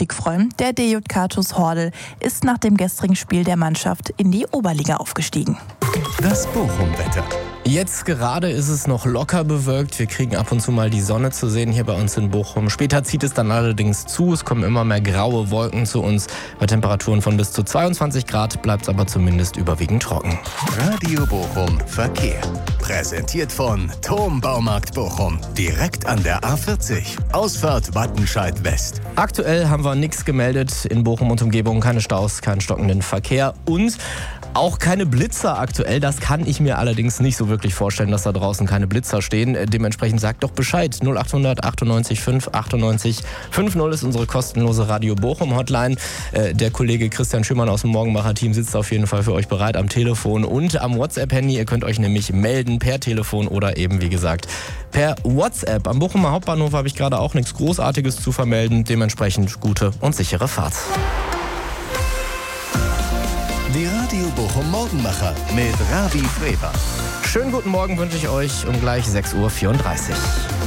Aufstieg freuen. Der DJK TuS Hordel ist nach dem gestrigen Spiel der Mannschaft in die Oberliga aufgestiegen. Das Bochum-Wetter. Jetzt gerade ist es noch locker bewölkt. Wir kriegen ab und zu mal die Sonne zu sehen hier bei uns in Bochum. Später zieht es dann allerdings zu. Es kommen immer mehr graue Wolken zu uns. Bei Temperaturen von bis zu 22 Grad bleibt es aber zumindest überwiegend trocken. Radio Bochum Verkehr. Präsentiert von Thom Baumarkt Bochum. Direkt an der A40. Ausfahrt Wattenscheid West. Aktuell haben wir nichts gemeldet in Bochum und Umgebung. Keine Staus, keinen stockenden Verkehr und auch keine Blitzer aktuell. Das kann ich mir allerdings nicht so wirklich vorstellen, dass da draußen keine Blitzer stehen. Dementsprechend sagt doch Bescheid. 0800 98 5 98 50 ist unsere kostenlose Radio Bochum Hotline. Der Kollege Christian Schümann aus dem Morgenmacher-Team sitzt auf jeden Fall für euch bereit am Telefon und am WhatsApp-Handy. Ihr könnt euch nämlich melden per Telefon oder eben, wie gesagt, per WhatsApp. Am Bochumer Hauptbahnhof habe ich gerade auch nichts Großartiges zu vermelden. Dementsprechend gute und sichere Fahrt. Die Radio Bochum Morgenmacher mit Ravi Freber. Schönen guten Morgen wünsche ich euch um gleich 6.34 Uhr.